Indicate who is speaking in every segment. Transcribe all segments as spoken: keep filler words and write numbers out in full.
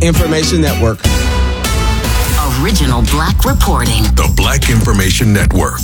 Speaker 1: Information Network.
Speaker 2: Original Black reporting.
Speaker 3: The Black Information Network.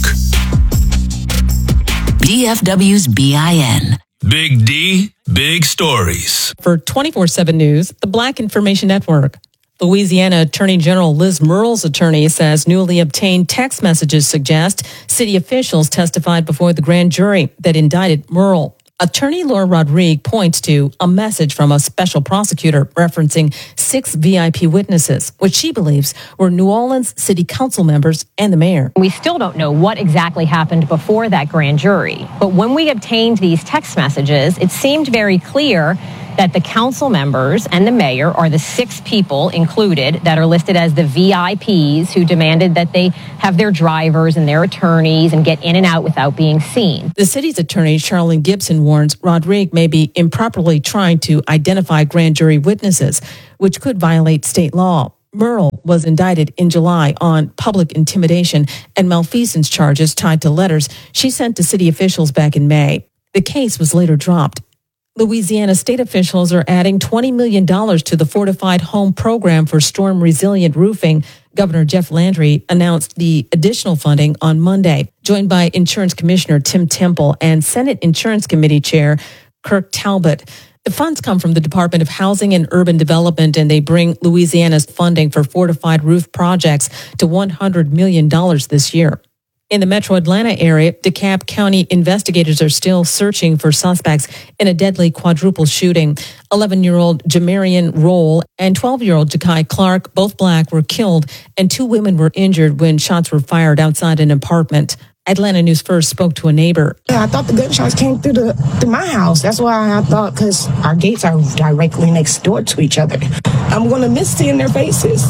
Speaker 2: D F W's B I N.
Speaker 3: Big D, big stories.
Speaker 4: For twenty-four seven News, the Black Information Network. Louisiana Attorney General Liz Murrell's attorney says newly obtained text messages suggest city officials testified before the grand jury that indicted Murrell. Attorney Laura Rodrigue points to a message from a special prosecutor referencing six V I P witnesses, which she believes were New Orleans city council members and the mayor.
Speaker 5: We still don't know what exactly happened before that grand jury, but when we obtained these text messages, it seemed very clear that the council members and the mayor are the six people included that are listed as the V I Ps who demanded that they have their drivers and their attorneys and get in and out without being seen.
Speaker 4: The city's attorney, Charlene Gibson, warns Rodrigue may be improperly trying to identify grand jury witnesses, which could violate state law. Murrell was indicted in July on public intimidation and malfeasance charges tied to letters she sent to city officials back in May. The case was later dropped. Louisiana state officials are adding twenty million dollars to the Fortified Home Program for storm-resilient roofing. Governor Jeff Landry announced the additional funding on Monday, joined by Insurance Commissioner Tim Temple and Senate Insurance Committee Chair Kirk Talbot. The funds come from the Department of Housing and Urban Development, and they bring Louisiana's funding for fortified roof projects to one hundred million dollars this year. In the metro Atlanta area, DeKalb County investigators are still searching for suspects in a deadly quadruple shooting. eleven-year-old Jamarian Roll and twelve-year-old Ja'Kai Clark, both black, were killed, and two women were injured when shots were fired outside an apartment. Atlanta News First spoke to a neighbor.
Speaker 6: Yeah, I thought the gunshots came through the through my house. That's why I thought, because our gates are directly next door to each other. I'm going to miss seeing their faces.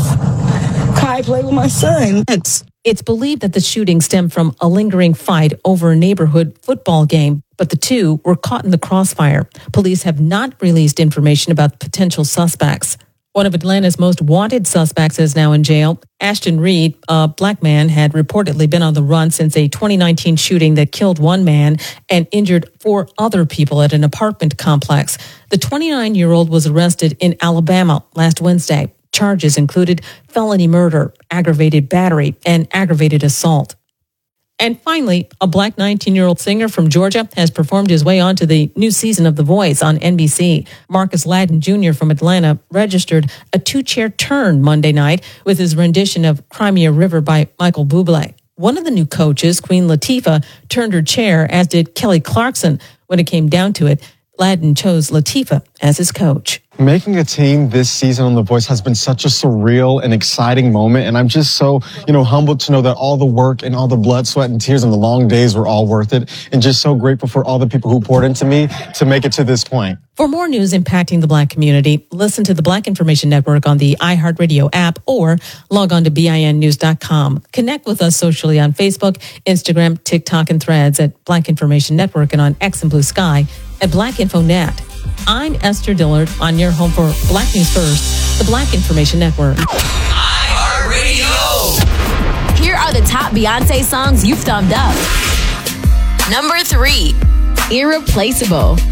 Speaker 6: Kai played with my son.
Speaker 4: It's, it's believed that the shooting stemmed from a lingering fight over a neighborhood football game, but the two were caught in the crossfire. Police have not released information about potential suspects. One of Atlanta's most wanted suspects is now in jail. Ashton Reed, a black man, had reportedly been on the run since a twenty nineteen shooting that killed one man and injured four other people at an apartment complex. The twenty-nine-year-old was arrested in Alabama last Wednesday. Charges included felony murder, aggravated battery, and aggravated assault. And finally, a black nineteen-year-old singer from Georgia has performed his way onto the new season of The Voice on N B C. Marcus Ladden Junior from Atlanta registered a two-chair turn Monday night with his rendition of Crimea River by Michael Bublé. One of the new coaches, Queen Latifah, turned her chair, as did Kelly Clarkson. When it came down to it, Ladden chose Latifah as his coach.
Speaker 7: Making a team this season on The Voice has been such a surreal and exciting moment, and I'm just so, you know, humbled to know that all the work and all the blood, sweat, and tears and the long days were all worth it, and just so grateful for all the people who poured into me to make it to this point.
Speaker 4: For more news impacting the black community, listen to the Black Information Network on the iHeartRadio app or log on to B I N news dot com. Connect with us socially on Facebook, Instagram, TikTok, and Threads at Black Information Network, and on X and Blue Sky at Black Info Net. I'm Esther Dillard on your home for Black News First, the Black Information Network.
Speaker 2: iHeartRadio. Here are the top Beyonce songs you've thumbed up. Number three, Irreplaceable.